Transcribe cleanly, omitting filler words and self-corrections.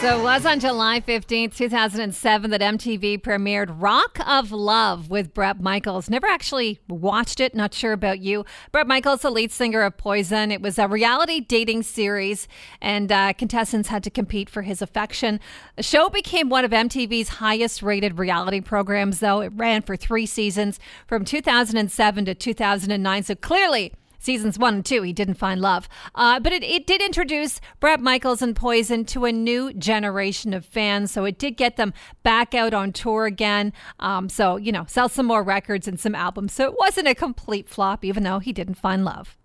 So it was on July 15th, 2007 that MTV premiered Rock of Love with Bret Michaels. Never actually watched it, not sure about you. Bret Michaels, the lead singer of Poison. It was a reality dating series, and contestants had to compete for his affection. The show became one of MTV's highest rated reality programs, though. It ran for 3 seasons from 2007 to 2009, so clearly Seasons 1 and 2, he didn't find love. But it did introduce Bret Michaels and Poison to a new generation of fans. So it did get them back out on tour again. Sell some more records and some albums. So it wasn't a complete flop, even though he didn't find love.